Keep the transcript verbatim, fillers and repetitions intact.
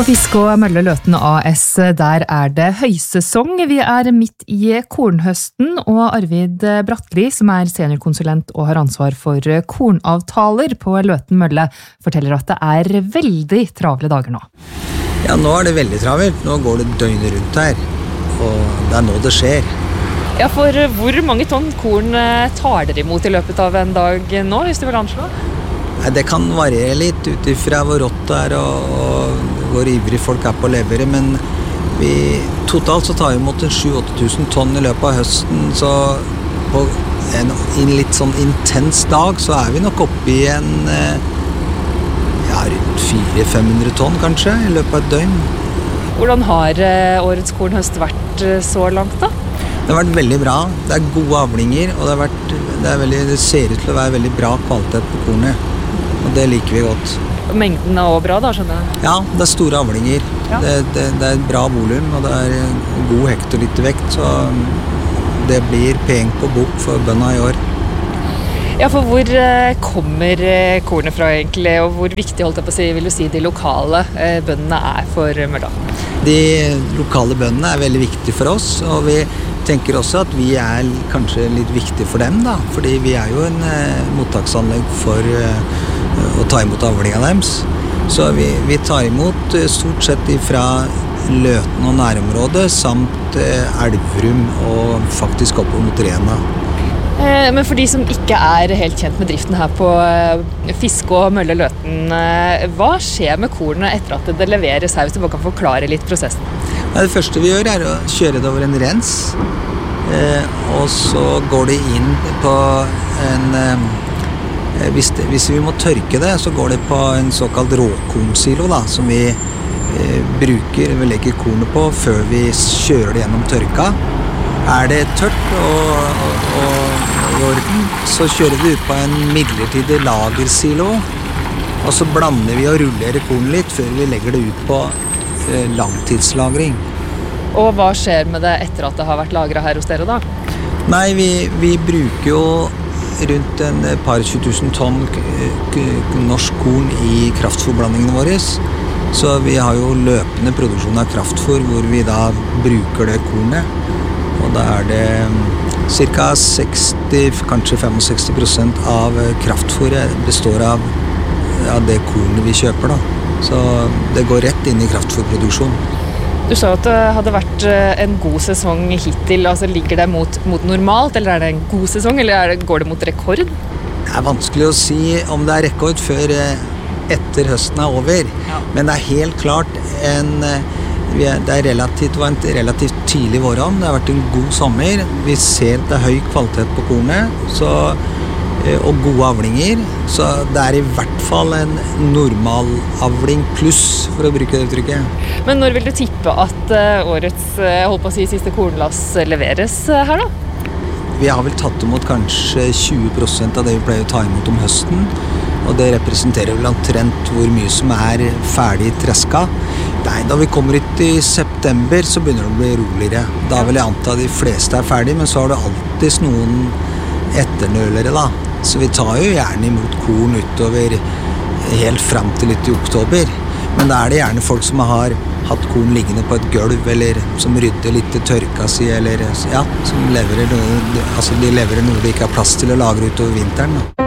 På Fisk og Mølle Løten A S, der er det høysesong. Vi er midt i kornhøsten, og Arvid Bratteli, som er seniorkonsulent og har ansvar for kornavtaler på Løten Mølle, forteller at det er veldig travle dager nå. Ja, nå er det veldig travelt. Nå går det døgnet rundt her, og det er nå det skjer. Ja, for hvor mange tonn korn tar dere imot i løpet av en dag nå, hvis du vil anslå? Det kan variere litt ut ifra hvor rått det er og, og hvor ivrig folk er på å levere, men vi, totalt så tar vi imot sju til åtte tusen tonn i løpet av høsten, så på en, en litt sånn intens dag så er vi nok oppe i en ja, rundt fire til fem hundre tonn kanskje i løpet av et døgn. Hvordan har årets kornhøst vært så langt da? Det har vært veldig bra. Det er gode avlinger, og det, har vært, det, er veldig, det ser ut til å være veldig bra kvalitet på kornet. Og det liker vi godt. Mengden er også bra da, skjønner jeg? Ja, det er store avlinger. Ja. Det, det, det er et bra volum, og det er god hektolitervekt, så det blir penger på bok for bøndene i år. Ja, for hvor kommer kornet fra egentlig, og hvor viktig holdt jeg på å si, vil du si, de lokale bøndene er for Mølla? De lokale bøndene er veldig viktige for oss, og vi tenker også at vi er kanskje litt viktige for dem, da, fordi vi er jo en eh, mottaksanlegg for eh, å ta imot avlingene deres. Så vi, vi tar imot eh, stort sett fra Løten og nærområdet, samt eh, Elverum og faktisk opp mot Rena. Eh, men for de som ikke er helt kjent med driften her på eh, Fisk og Mølle Løten, eh, hva skjer med kornet etter at det leveres her, hvis du bare kan forklare litt prosessen? Det første vi gjør er å kjøre det over en rens, eh, og så går det inn på en, eh, hvis, det, hvis vi må tørke det, så går det på en såkalt råkornsilo da, som vi eh, bruker, vi legger kornet på før vi kjører det gjennom tørka. Er det tørt og, og, og i orden, så kjører vi ut på en midlertidig lagersilo, og så blander vi og rullerer kornet litt før vi legger det ut på langtidslagring. Og hva skjer med det etter at det har vært lagret her hos dere da? Nei, vi, vi bruker jo rundt en par tjue tusen tonn norsk korn i kraftfôrblandingene våre. Så vi har jo løpende produksjon av kraftfôr hvor vi da bruker det kornet. Og da er det ca. seksti, kanskje sekstifem prosent av kraftfôret består av, av det kornet vi kjøper da. Så det går rett inn i kraftfôrproduksjon. Du sa at det hadde vært en god sesong hittil. Altså, ligger det mot, mot normalt, eller er det en god sesong, eller er det, går det mot rekord? Det er vanskelig å si om det er rekord før etter høsten er over. Ja. Men det er helt klart en, det er relativt, det var en relativt tidlig våronn. Det har vært en god sommer. Vi ser det er høy kvalitet på kornet, så og gode avlinger, så det er i hvert fall en normal avling pluss, for å bruke det uttrykket. Men når vil du tippe at årets, holdt på å si, siste kornlass leveres her da? Vi har vel tatt imot kanskje tjue prosent av det vi pleier å ta imot om høsten, og det representerer vel omtrent hvor mye som er ferdig treska. Nei, da vi kommer ut i september, så begynner det å bli roligere. Da vil jeg anta de fleste er ferdig, men så har du alltid noen etternølere da. Så vi tar jo gjerne imot korn utover helt frem til litt i oktober. Men da er det gjerne folk som har hatt korn liggende på et gulv, eller som rydder litt i tørka si, eller ja, som leverer noe, altså de leverer noe de ikke har plass til å lagre utover vinteren da.